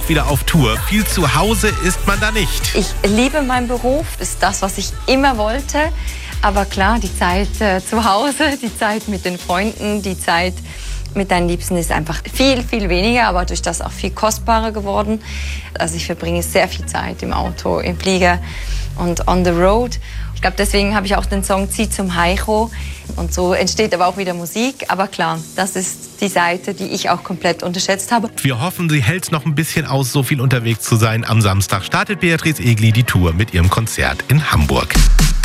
bald wieder auf Tour. Viel zu Hause ist man da nicht. Ich liebe meinen Beruf, ist das, was ich immer wollte. Aber klar, die Zeit zu Hause, die Zeit mit den Freunden, die Zeit mit deinen Liebsten ist einfach viel, viel weniger, aber durch das auch viel kostbarer geworden. Also ich verbringe sehr viel Zeit im Auto, im Flieger und on the road. Ich glaube, deswegen habe ich auch den Song «Zieh zum Heicho». Und so entsteht aber auch wieder Musik. Aber klar, das ist die Seite, die ich auch komplett unterschätzt habe. Wir hoffen, sie hält noch ein bisschen aus, so viel unterwegs zu sein. Am Samstag startet Beatrice Egli die Tour mit ihrem Konzert in Hamburg.